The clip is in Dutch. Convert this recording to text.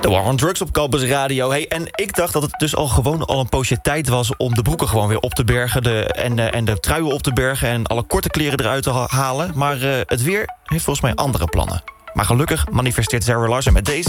De War on Drugs op Campus Radio. Hey, en ik dacht dat het dus al een poosje tijd was... om de broeken gewoon weer op te bergen en de truien op te bergen... en alle korte kleren eruit te halen. Maar het weer heeft volgens mij andere plannen. Maar gelukkig manifesteert Zara Larsson met deze...